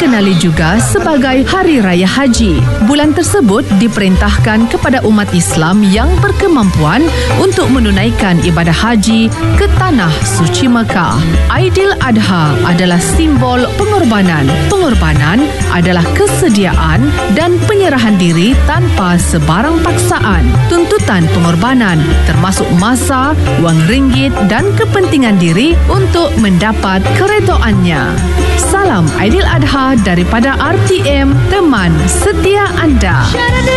dikenali juga sebagai Hari Raya Haji. Bulan tersebut diperintahkan kepada umat Islam yang berkemampuan untuk menunaikan ibadah haji ke Tanah Suci Mekah. Aidiladha adalah simbol pengorbanan. Pengorbanan adalah kesediaan dan penyerahan diri tanpa sebarang paksaan. Tuntutan pengorbanan termasuk masa, wang ringgit dan kepentingan diri untuk mendapat keredoannya. Salam Aidiladha daripada RTM, teman setia anda.